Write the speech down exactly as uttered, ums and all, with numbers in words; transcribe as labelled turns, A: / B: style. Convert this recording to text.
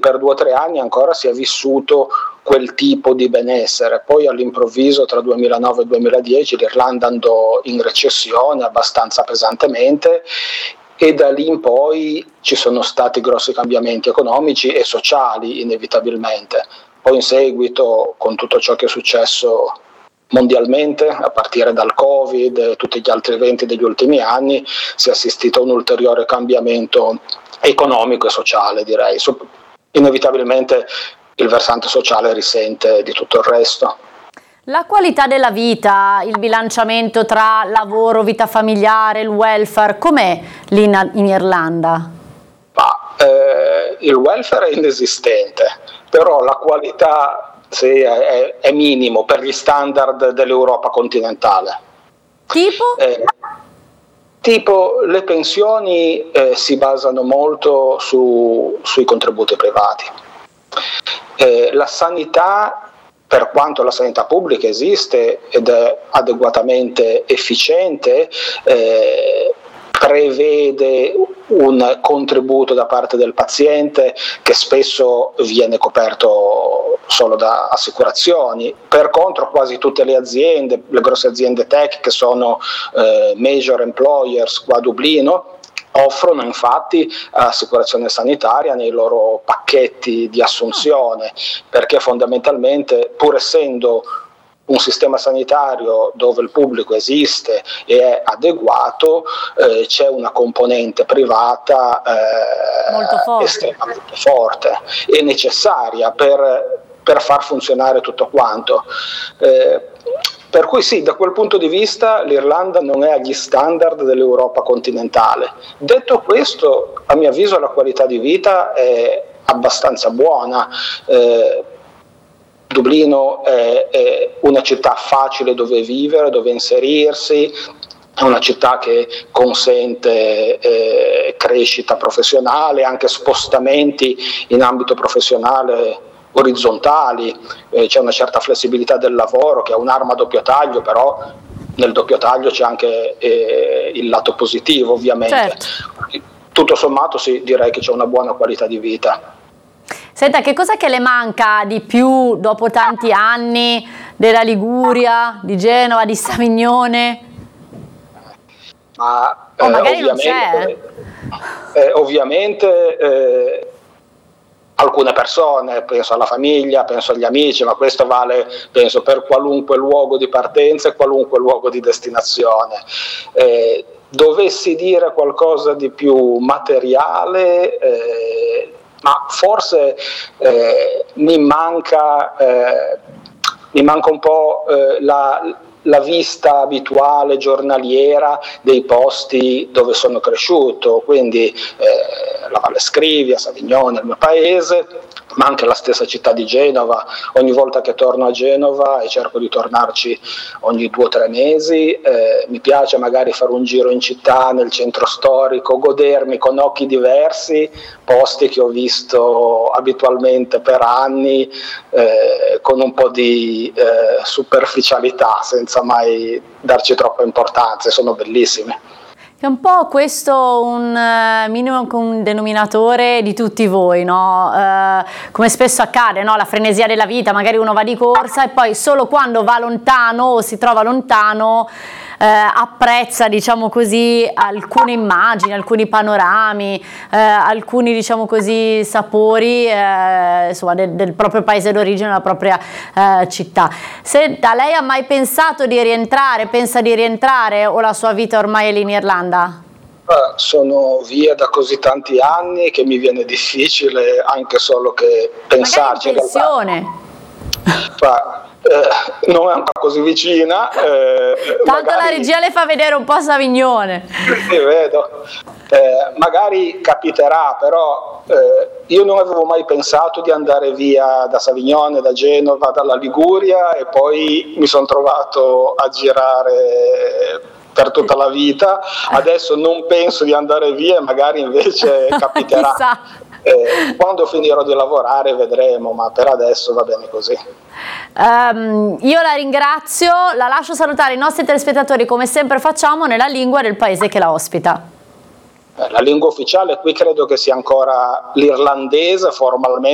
A: per due o tre anni ancora si è vissuto quel tipo di benessere, poi all'improvviso tra duemilanove e duemiladieci l'Irlanda andò in recessione abbastanza pesantemente e da lì in poi ci sono stati grossi cambiamenti economici e sociali inevitabilmente. Poi in seguito, con tutto ciò che è successo mondialmente, a partire dal Covid e tutti gli altri eventi degli ultimi anni, si è assistito a un ulteriore cambiamento economico e sociale, direi. Inevitabilmente il versante sociale risente di tutto il resto.
B: La qualità della vita, il bilanciamento tra lavoro, vita familiare, il welfare, com'è lì in, in Irlanda?
A: Ma, eh, il welfare è inesistente, però la qualità sì, è, è minimo per gli standard dell'Europa continentale.
B: Tipo?
A: Eh, tipo le pensioni eh, si basano molto su, sui contributi privati. Eh, la sanità, per quanto la sanità pubblica esiste ed è adeguatamente efficiente, eh, prevede un contributo da parte del paziente che spesso viene coperto solo da assicurazioni. Per contro quasi tutte le aziende, le grosse aziende tech che sono eh, major employers qua a Dublino, offrono infatti assicurazione sanitaria nei loro pacchetti di assunzione, perché fondamentalmente, pur essendo un sistema sanitario dove il pubblico esiste e è adeguato, eh, c'è una componente privata eh,
B: molto forte.
A: estremamente forte e necessaria per, per far funzionare tutto quanto. Eh, Per cui sì, da quel punto di vista l'Irlanda non è agli standard dell'Europa continentale. Detto questo, a mio avviso la qualità di vita è abbastanza buona. Eh, Dublino è, è una città facile dove vivere, dove inserirsi, è una città che consente eh, crescita professionale, anche spostamenti in ambito professionale orizzontali, eh, c'è una certa flessibilità del lavoro che è un'arma a doppio taglio, però nel doppio taglio c'è anche eh, il lato positivo ovviamente.
B: Certo.
A: Tutto sommato sì, direi che c'è una buona qualità di vita.
B: Senta, che cosa che le manca di più dopo tanti anni della Liguria, di Genova, di Savignone?
A: Ma
B: oh,
A: eh,
B: magari non
A: c'è. Eh, ovviamente eh, alcune persone, penso alla famiglia, penso agli amici, ma questo vale penso per qualunque luogo di partenza e qualunque luogo di destinazione. Eh, dovessi dire qualcosa di più materiale, eh, ma forse eh, mi manca eh, mi manca un po' eh, la, la vista abituale giornaliera dei posti dove sono cresciuto, quindi eh, la Valle Scrivia, Savignone, il mio paese, ma anche la stessa città di Genova. Ogni volta che torno a Genova, e cerco di tornarci ogni due o tre mesi, eh, mi piace magari fare un giro in città, nel centro storico, godermi con occhi diversi posti che ho visto abitualmente per anni, eh, con un po' di eh, superficialità, senza mai darci troppa importanza, sono bellissimi.
B: È un po' questo un uh, minimo un denominatore di tutti voi, no? Uh, come spesso accade, no? La frenesia della vita, magari uno va di corsa e poi solo quando va lontano o si trova lontano uh, apprezza, diciamo così, alcune immagini, alcuni panorami, uh, alcuni, diciamo così, sapori uh, insomma, del, del proprio paese d'origine, della propria uh, città. Se da lei ha mai pensato di rientrare, pensa di rientrare o la sua vita ormai è lì in Irlanda?
A: Sono via da così tanti anni che mi viene difficile anche solo che pensarci.
B: Magari in pensione.
A: Ma, eh, non è ancora così vicina. Eh,
B: Tanto
A: magari,
B: la regia le fa vedere un po' Savignone.
A: Sì, vedo. Eh, magari capiterà, però eh, io non avevo mai pensato di andare via da Savignone, da Genova, dalla Liguria, e poi mi sono trovato a girare per tutta la vita. Adesso non penso di andare via, magari invece capiterà. Eh, quando finirò di lavorare vedremo, ma per adesso va bene così.
B: Um, io la ringrazio, la lascio salutare i nostri telespettatori come sempre facciamo nella lingua del paese che la ospita.
A: La lingua ufficiale qui credo che sia ancora l'irlandese formalmente.